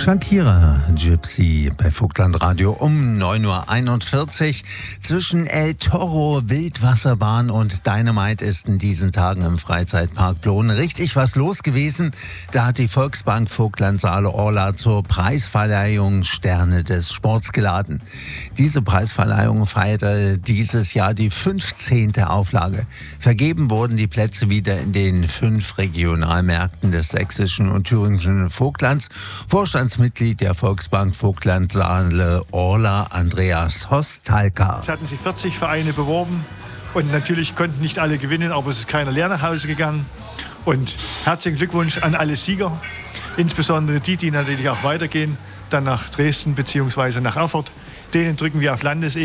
Shakira, Gypsy bei Vogtland Radio um 9.41 Uhr. Zwischen El Toro, Wildwasserbahn und Dynamite ist in diesen Tagen im Freizeitpark Plon richtig was los gewesen. Da hat die Volksbank Vogtland Saale-Orla zur Preisverleihung Sterne des Sports geladen. Diese Preisverleihung feierte dieses Jahr die 15. Auflage. Vergeben wurden die Plätze wieder in den 5 Regionalmärkten des sächsischen und thüringischen Vogtlands. Vorstandsmitglied der Volksbank Vogtland Saale-Orla, Andreas Hostalka. Es hatten sich 40 Vereine beworben und natürlich konnten nicht alle gewinnen, aber es ist keiner leer nach Hause gegangen. Und herzlichen Glückwunsch an alle Sieger, insbesondere die natürlich auch weitergehen, dann nach Dresden bzw. nach Erfurt. Denen drücken wir auf Landesebene